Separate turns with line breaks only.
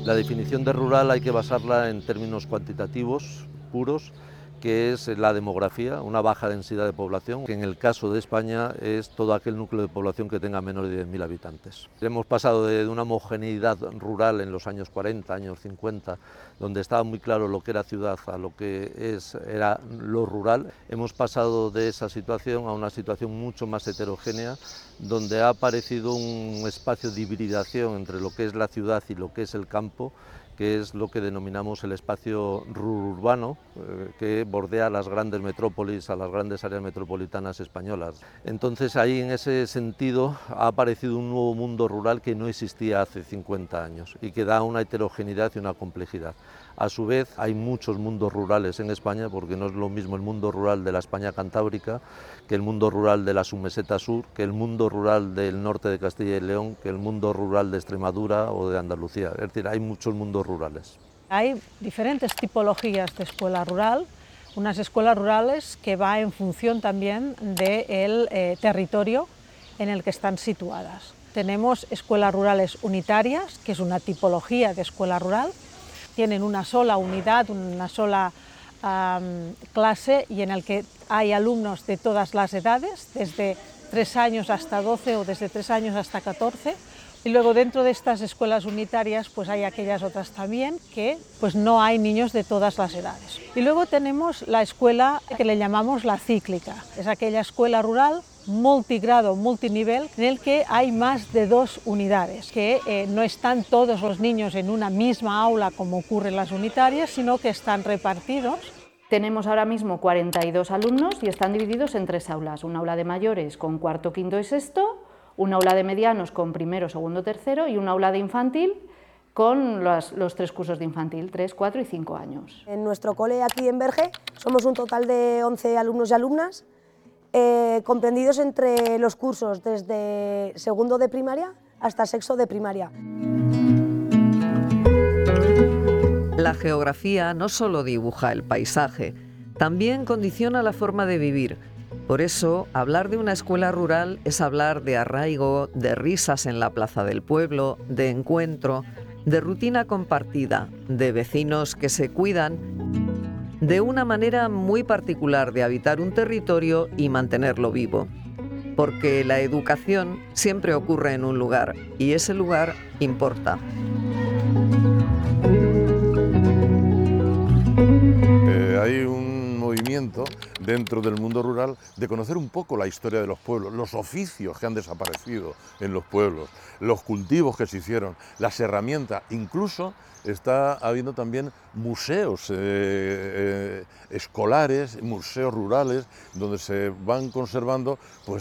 La definición de rural hay que basarla en términos cuantitativos, puros, que es la demografía, una baja densidad de población, que en el caso de España es todo aquel núcleo de población que tenga menos de 10.000 habitantes. Hemos pasado de una homogeneidad rural en los años 40, años 50, donde estaba muy claro lo que era ciudad a lo que era lo rural. Hemos pasado de esa situación a una situación mucho más heterogénea, donde ha aparecido un espacio de hibridación entre lo que es la ciudad y lo que es el campo, que es lo que denominamos el espacio urbano, que bordea las grandes metrópolis, a las grandes áreas metropolitanas españolas. Entonces ahí en ese sentido ha aparecido un nuevo mundo rural que no existía hace 50 años y que da una heterogeneidad y una complejidad. A su vez hay muchos mundos rurales en España, porque no es lo mismo el mundo rural de la España cantábrica que el mundo rural de la submeseta sur, que el mundo rural del norte de Castilla y León, que el mundo rural de Extremadura o de Andalucía. Es decir, hay muchos mundos rurales.
Hay diferentes tipologías de escuela rural, unas escuelas rurales que va en función también del territorio en el que están situadas. Tenemos escuelas rurales unitarias, que es una tipología de escuela rural, tienen una sola unidad, una sola clase y en el que hay alumnos de todas las edades, desde 3 años hasta 12 o desde 3 años hasta 14. Y luego dentro de estas escuelas unitarias pues hay aquellas otras también que pues no hay niños de todas las edades. Y luego tenemos la escuela que le llamamos la cíclica, es aquella escuela rural multigrado, multinivel, en el que hay más de 2 unidades, que no están todos los niños en una misma aula como ocurre en las unitarias, sino que están repartidos.
Tenemos ahora mismo 42 alumnos y están divididos en 3 aulas, un aula de mayores con cuarto, quinto y sexto, un aula de medianos con primero, segundo, tercero y un aula de infantil con los 3 cursos de infantil, 3, 4 y 5 años.
En nuestro cole aquí en Berge somos un total de 11 alumnos y alumnas, comprendidos entre los cursos desde segundo de primaria hasta sexto de primaria.
La geografía no solo dibuja el paisaje, también condiciona la forma de vivir. Por eso, hablar de una escuela rural es hablar de arraigo, de risas en la plaza del pueblo, de encuentro, de rutina compartida, de vecinos que se cuidan, de una manera muy particular de habitar un territorio y mantenerlo vivo. Porque la educación siempre ocurre en un lugar y ese lugar importa.
Hay un movimiento dentro del mundo rural de conocer un poco la historia de los pueblos, los oficios que han desaparecido en los pueblos, los cultivos que se hicieron, las herramientas, incluso está habiendo también museos escolares, museos rurales, donde se van conservando pues